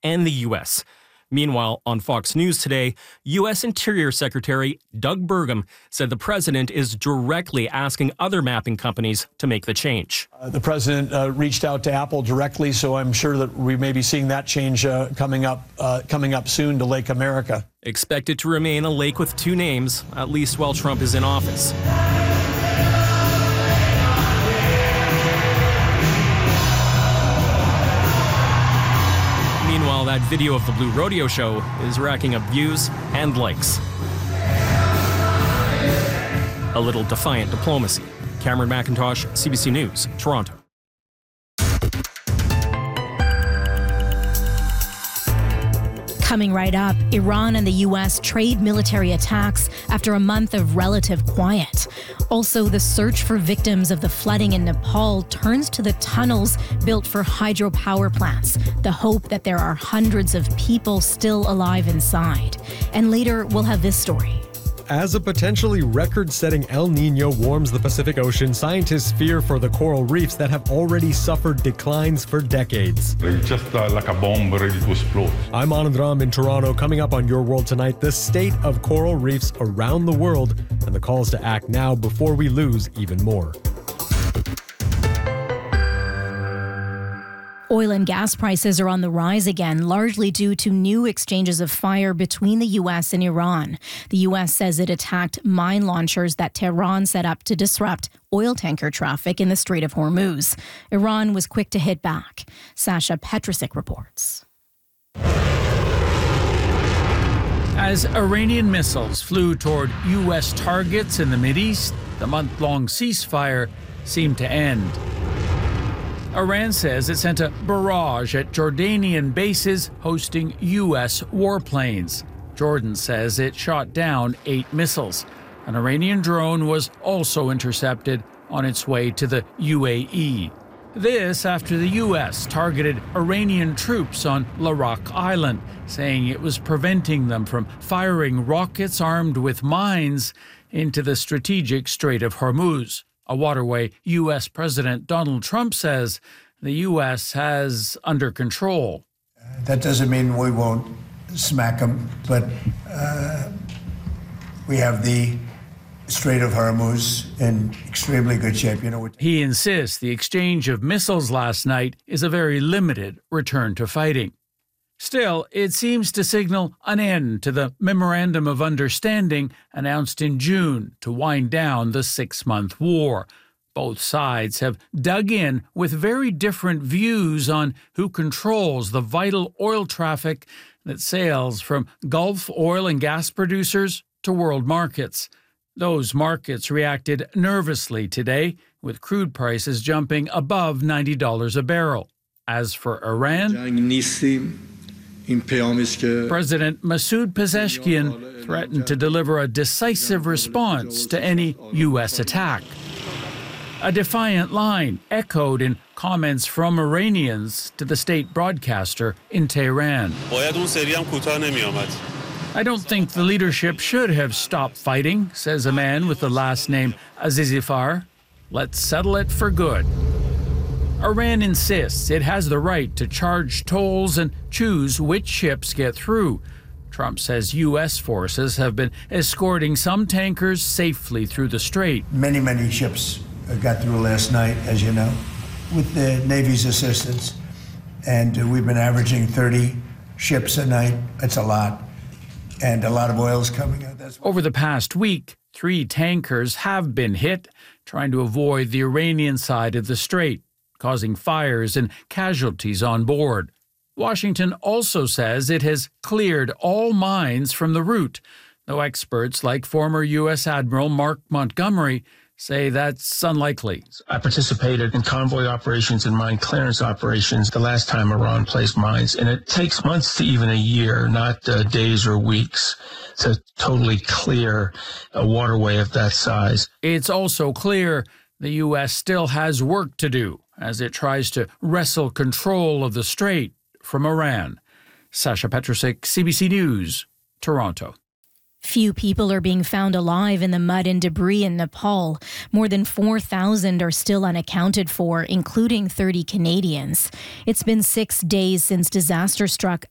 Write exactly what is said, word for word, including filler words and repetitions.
and the U S. Meanwhile, on Fox News today, U S Interior Secretary Doug Burgum said the president is directly asking other mapping companies to make the change. Uh, the president uh, reached out to Apple directly, so I'm sure that we may be seeing that change uh, coming up uh, coming up soon to Lake America. Expected to remain a lake with two names, at least while Trump is in office. Meanwhile, that video of the Blue Rodeo show is racking up views and likes. A little defiant diplomacy. Cameron McIntosh, C B C News, Toronto. Coming right up, Iran and the U S trade military attacks after a month of relative quiet. Also, the search for victims of the flooding in Nepal turns to the tunnels built for hydropower plants, the hope that there are hundreds of people still alive inside. And later, we'll have this story. As a potentially record-setting El Niño warms the Pacific Ocean, scientists fear for the coral reefs that have already suffered declines for decades. It's just uh, like a bomb ready to explode. I'm Anand Ram in Toronto. Coming up on Your World Tonight, the state of coral reefs around the world and the calls to act now before we lose even more. Oil and gas prices are on the rise again, largely due to new exchanges of fire between the U S and Iran. The U S says it attacked mine launchers that Tehran set up to disrupt oil tanker traffic in the Strait of Hormuz. Iran was quick to hit back. Sasha Petrusik reports. As Iranian missiles flew toward U S targets in the Mideast, the month-long ceasefire seemed to end. Iran says it sent a barrage at Jordanian bases hosting U S warplanes. Jordan says it shot down eight missiles. An Iranian drone was also intercepted on its way to the U A E. This after the U S targeted Iranian troops on Larak Island, saying it was preventing them from firing rockets armed with mines into the strategic Strait of Hormuz, a waterway U S President Donald Trump says the U S has under control. Uh, that doesn't mean we won't smack them, but uh, we have the Strait of Hormuz in extremely good shape. You know, he insists the exchange of missiles last night is a very limited return to fighting. Still, it seems to signal an end to the Memorandum of Understanding announced in June to wind down the six-month war. Both sides have dug in with very different views on who controls the vital oil traffic that sails from Gulf oil and gas producers to world markets. Those markets reacted nervously today, with crude prices jumping above ninety dollars a barrel. As for Iran, President Masoud Pezeshkian threatened to deliver a decisive response to any U S attack. A defiant line echoed in comments from Iranians to the state broadcaster in Tehran. I don't think the leadership should have stopped fighting, says a man with the last name Azizifar. Let's settle it for good. Iran insists it has the right to charge tolls and choose which ships get through. Trump says U S forces have been escorting some tankers safely through the strait. Many, many ships got through last night, as you know, with the Navy's assistance. And uh, we've been averaging thirty ships a night. That's a lot. And a lot of oil's coming out. That's Over the past week, three tankers have been hit, trying to avoid the Iranian side of the strait, causing fires and casualties on board. Washington also says it has cleared all mines from the route, though experts like former U S Admiral Mark Montgomery say that's unlikely. I participated in convoy operations and mine clearance operations the last time Iran placed mines, and it takes months to even a year, not uh, days or weeks, to totally clear a waterway of that size. It's also clear the U S still has work to do as it tries to wrestle control of the strait from Iran. Sasha Petrusik, C B C News, Toronto. Few people are being found alive in the mud and debris in Nepal. More than four thousand are still unaccounted for, including thirty Canadians. It's been six days since disaster struck